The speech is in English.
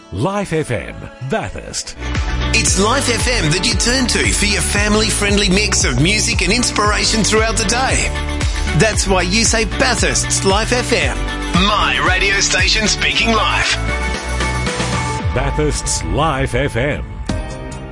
Life FM, Bathurst. It's Life FM that you turn to for your family-friendly mix of music and inspiration throughout the day. That's why you say Bathurst's Life FM. My radio station speaking life. Bathurst's Life FM.